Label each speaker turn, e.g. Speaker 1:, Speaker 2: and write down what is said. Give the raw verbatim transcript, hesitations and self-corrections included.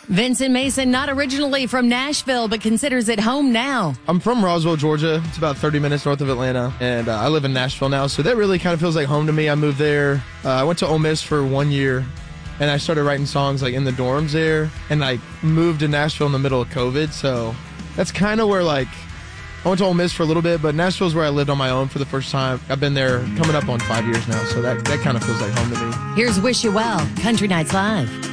Speaker 1: Vincent Mason, not originally from Nashville, but considers it home now.
Speaker 2: I'm from Roswell, Georgia. It's about thirty minutes north of Atlanta, and uh, I live in Nashville now, so that really kind of feels like home to me. I moved there. Uh, I went to Ole Miss for one year, and I started writing songs like in the dorms there, and I moved to Nashville in the middle of COVID, so that's kind of where like I went to Ole Miss for a little bit, but Nashville's where I lived on my own for the first time. I've been there coming up on five years now, so that, that kind of feels like home to me.
Speaker 1: Here's Wish You Well, Country Nights Live.